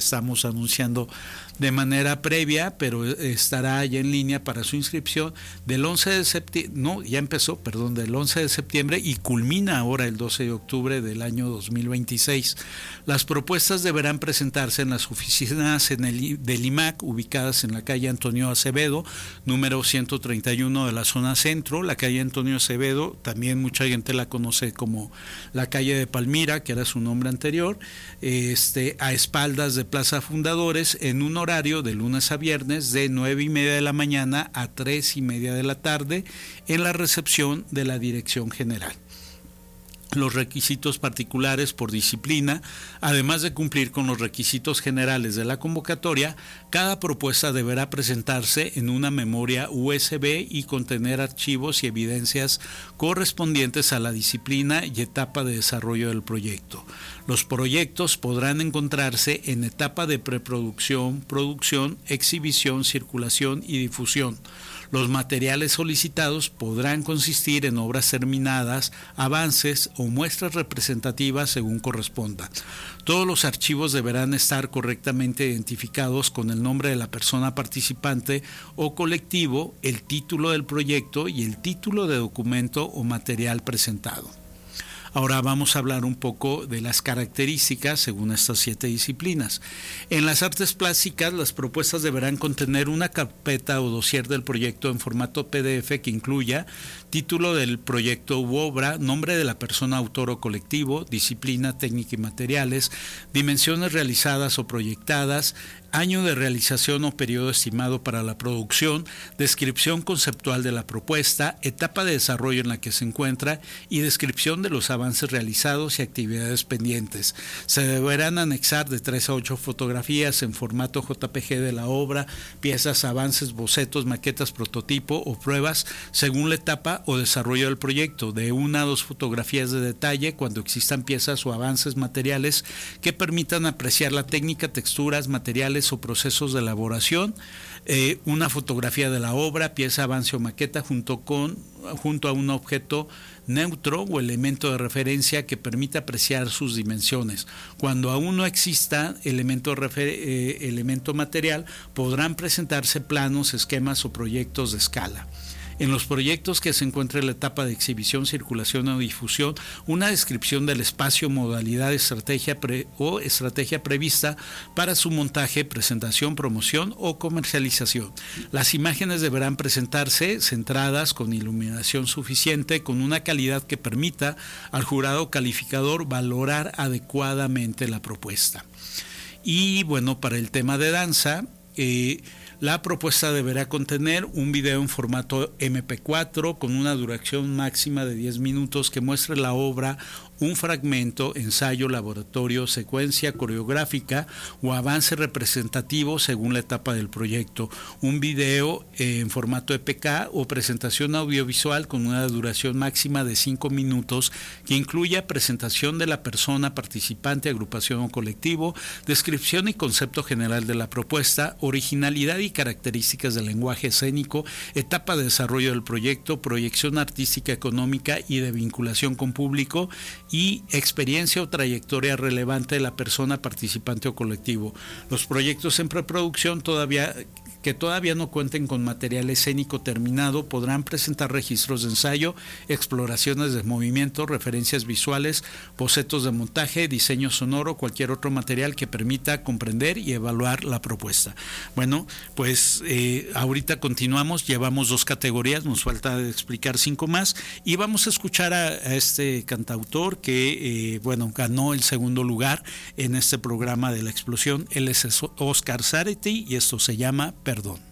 estamos anunciando de manera previa, pero estará ya en línea para su inscripción del 11 de septiembre, no, ya empezó, perdón, del 11 de septiembre y culmina ahora el 12 de octubre del año 2026. Las propuestas deberán presentarse en las oficinas del IMAC, ubicadas en la calle Antonio Acevedo, número 131 de la zona centro. La calle Antonio Acevedo, también mucha gente la conoce como la calle de Palmira, que era su nombre anterior, a espaldas de Plaza Fundadores, en un horario de lunes a viernes de 9:30 de la mañana a 3:30 de la tarde, en la recepción de la Dirección General. Los requisitos particulares por disciplina, además de cumplir con los requisitos generales de la convocatoria, cada propuesta deberá presentarse en una memoria USB y contener archivos y evidencias correspondientes a la disciplina y etapa de desarrollo del proyecto. Los proyectos podrán encontrarse en etapa de preproducción, producción, exhibición, circulación y difusión. Los materiales solicitados podrán consistir en obras terminadas, avances o muestras representativas según corresponda. Todos los archivos deberán estar correctamente identificados con el nombre de la persona participante o colectivo, el título del proyecto y el título de documento o material presentado. Ahora vamos a hablar un poco de las características según estas 7 disciplinas. En las artes plásticas, las propuestas deberán contener una carpeta o dossier del proyecto en formato PDF que incluya título del proyecto u obra, nombre de la persona autor o colectivo, disciplina, técnica y materiales, dimensiones realizadas o proyectadas, año de realización o periodo estimado para la producción, descripción conceptual de la propuesta, etapa de desarrollo en la que se encuentra y descripción de los avances realizados y actividades pendientes. Se deberán anexar de 3 a 8 fotografías en formato JPG de la obra, piezas, avances, bocetos, maquetas, prototipo o pruebas según la etapa o desarrollo del proyecto, de 1 a 2 fotografías de detalle cuando existan piezas o avances materiales que permitan apreciar la técnica, texturas, materiales o procesos de elaboración, una fotografía de la obra, pieza, avance o maqueta junto a un objeto neutro o elemento de referencia que permita apreciar sus dimensiones. Cuando aún no exista elemento material, podrán presentarse planos, esquemas o proyectos de escala. En los proyectos que se encuentre en la etapa de exhibición, circulación o difusión, una descripción del espacio, modalidad, estrategia prevista para su montaje, presentación, promoción o comercialización. Las imágenes deberán presentarse centradas con iluminación suficiente, con una calidad que permita al jurado calificador valorar adecuadamente la propuesta. Y bueno, para el tema de danza, la propuesta deberá contener un video en formato MP4 con una duración máxima de 10 minutos que muestre la obra, un fragmento, ensayo, laboratorio, secuencia coreográfica o avance representativo según la etapa del proyecto, un video en formato EPK o presentación audiovisual con una duración máxima de 5 minutos que incluya presentación de la persona participante, agrupación o colectivo, descripción y concepto general de la propuesta, originalidad y características del lenguaje escénico, etapa de desarrollo del proyecto, proyección artística, económica y de vinculación con público y experiencia o trayectoria relevante de la persona participante o colectivo. Los proyectos en preproducción que todavía no cuenten con material escénico terminado podrán presentar registros de ensayo, exploraciones de movimiento, referencias visuales, bocetos de montaje, diseño sonoro, cualquier otro material que permita comprender y evaluar la propuesta. Bueno, pues ahorita continuamos, llevamos 2 categorías, nos falta explicar 5 más y vamos a escuchar a este cantautor que ganó el segundo lugar en este programa de La Explosión. Él es Oscar Zárate y esto se llama Perdón.